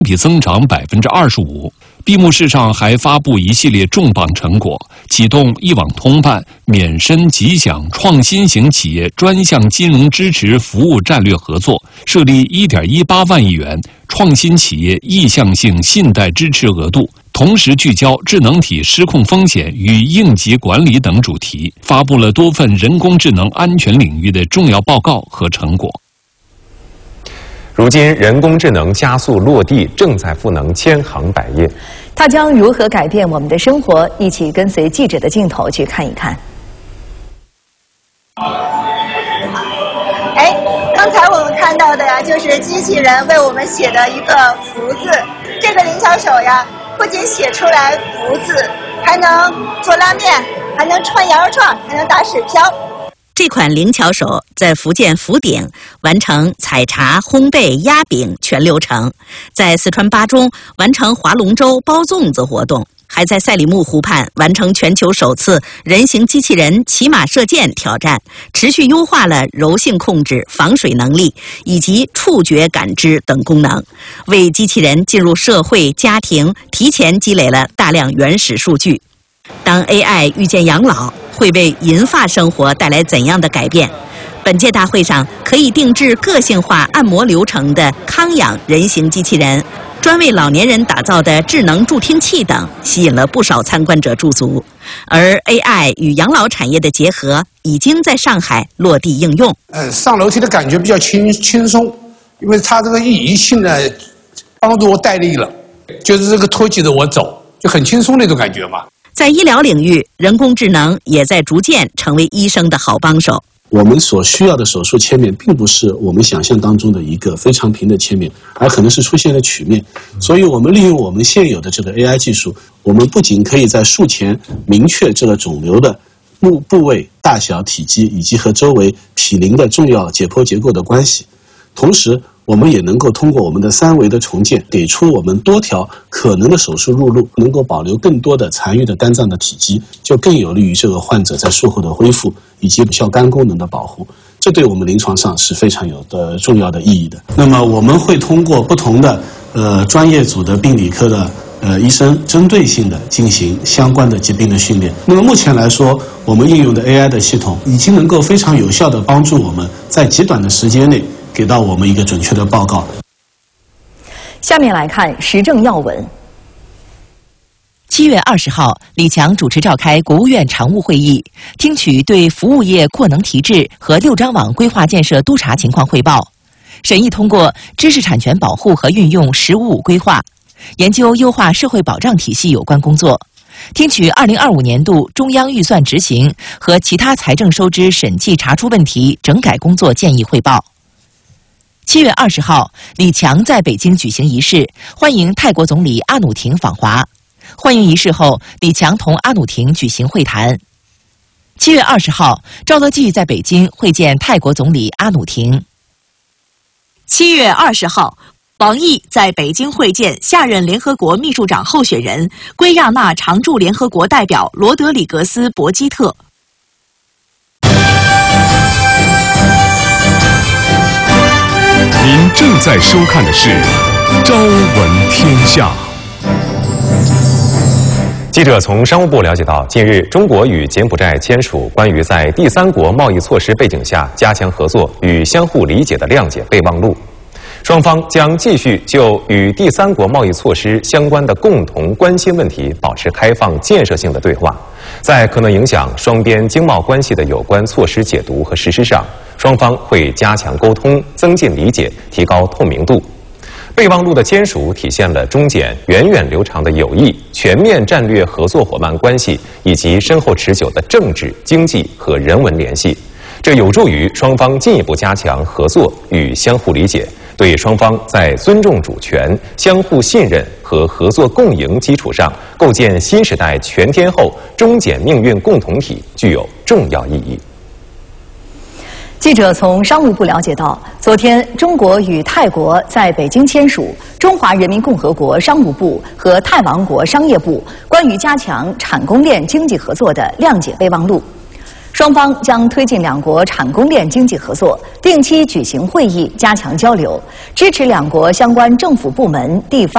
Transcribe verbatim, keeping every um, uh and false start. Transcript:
体增长百分之二十五。闭幕式上还发布一系列重磅成果，启动一网通办、免申即享创新型企业专项金融支持服务战略合作，设立 一点一八万亿元创新企业意向性信贷支持额度，同时聚焦智能体失控风险与应急管理等主题，发布了多份人工智能安全领域的重要报告和成果。 如今，人工智能加速落地，正在赋能千行百业。 它将如何改变我们的生活？一起跟随记者的镜头去看一看。 哎，刚才我们看到的呀，就是机器人为我们写的一个福字。这个灵巧手呀，不仅写出来福字，还能做拉面，还能串羊肉串，还能打水漂。 这款灵巧手在福建福鼎完成采茶、烘焙、压饼全流程，在四川巴中完成划龙舟、包粽子活动，还在赛里木湖畔完成全球首次人形机器人骑马射箭挑战，持续优化了柔性控制、防水能力以及触觉感知等功能，为机器人进入社会、家庭提前积累了大量原始数据。当 A I 遇见养老，会为银发生活带来怎样的改变？本届大会上，可以定制个性化按摩流程的康养人形机器人，专为老年人打造的智能助听器等，吸引了不少参观者驻足。而 A I 与养老产业的结合，已经在上海落地应用。 呃，上楼梯的感觉比较轻轻松，因为它这个一仪器呢，帮助我带力了，就是这个托起着我走，就很轻松那种感觉嘛。 在医疗领域，人工智能也在逐渐成为医生的好帮手。 我们所需要的手术切面，并不是我们想象当中的一个非常平的切面，而可能是出现了曲面。所以我们利用我们现有的这个 A I 技术，我们不仅可以在术前明确这个肿瘤的部部位、大小、体积以及和周围体龄的重要解剖结构的关系，同时我们也能够通过我们的三维的重建，给出我们多条可能的手术入路，能够保留更多的残余的肝脏的体积，就更有利于这个患者在术后的恢复以及有效肝功能的保护。这对我们临床上是非常有的重要的意义的。那么我们会通过不同的呃专业组的病理科的呃医生，针对性的进行相关的疾病的训练。那么目前来说，我们应用的 A I 的系统已经能够非常有效的帮助我们在极短的时间内给到我们一个准确的报告。 下面来看时政要闻。 七月二十号，李强主持召开国务院常务会议，听取对服务业扩能提质和六张网规划建设督查情况汇报，审议通过知识产权保护和运用“十五五”规划，研究优化社会保障体系有关工作，听取二零二五年度中央预算执行和其他财政收支审计查出问题整改工作建议汇报。七月二十号，李强在北京举行仪式，欢迎泰国总理阿努廷访华。欢迎仪式后，李强同阿努廷举行会谈。七月二十号，赵乐际在北京会见泰国总理阿努廷。 七月二十号，王毅在北京会见下任联合国秘书长候选人圭亚那常驻联合国代表罗德里格斯·博基特。 您正在收看的是《朝闻天下》。 记者从商务部了解到，近日中国与柬埔寨签署关于在第三国贸易措施背景下加强合作与相互理解的谅解备忘录，双方将继续就与第三国贸易措施相关的共同关心问题保持开放建设性的对话，在可能影响双边经贸关系的有关措施解读和实施上，双方会加强沟通，增进理解，提高透明度。备忘录的签署体现了中柬源远流长的友谊、全面战略合作伙伴关系以及深厚持久的政治、经济和人文联系，这有助于双方进一步加强合作与相互理解，对双方在尊重主权、相互信任和合作共赢基础上构建新时代全天候中柬命运共同体具有重要意义。 记者从商务部了解到，昨天中国与泰国在北京签署《中华人民共和国商务部和泰王国商业部关于加强产供链经济合作的谅解备忘录》，双方将推进两国产供链经济合作，定期举行会议，加强交流，支持两国相关政府部门、地方